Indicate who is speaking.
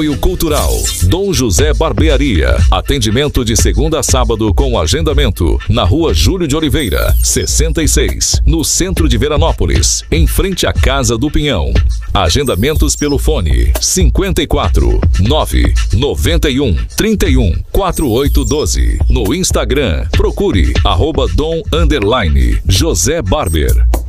Speaker 1: Apoio Cultural, Dom José Barbearia, atendimento de segunda a sábado com agendamento, na Rua Júlio de Oliveira, 66, no centro de Veranópolis, em frente à Casa do Pinhão. Agendamentos pelo fone 54 9 91 31 4812. No Instagram, procure @Dom_José Barber.